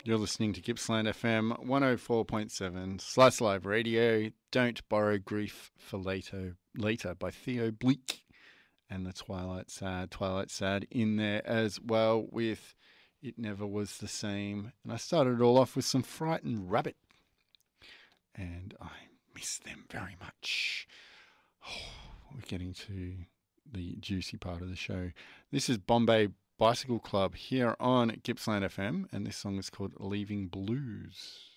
You're listening to Gippsland FM 104.7 Slice Live Radio. Don't Borrow Grief for Later by Theo Bleak. And the Twilight Sad in there as well with It Never Was the Same. And I started it all off with some Frightened Rabbit. And I miss them very much. We're getting to the juicy part of the show. This is Bombay Bicycle Club here on Gippsland FM, and this song is called Leaving Blues.